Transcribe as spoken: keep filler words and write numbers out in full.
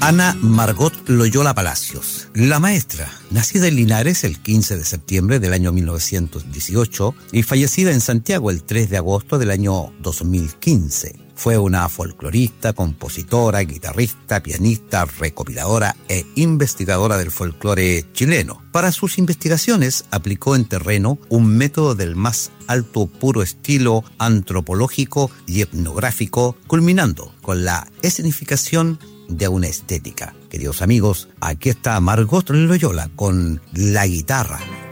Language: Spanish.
Ana Margot Loyola Palacios, la maestra, nacida en Linares el quince de septiembre del año mil novecientos dieciocho y fallecida en Santiago el tres de agosto del año dos mil quince. Fue una folclorista, compositora, guitarrista, pianista, recopiladora e investigadora del folclore chileno. Para sus investigaciones aplicó en terreno un método del más alto puro estilo antropológico y etnográfico, culminando con la escenificación de una estética. Queridos amigos, aquí está Margot Loyola con la guitarra.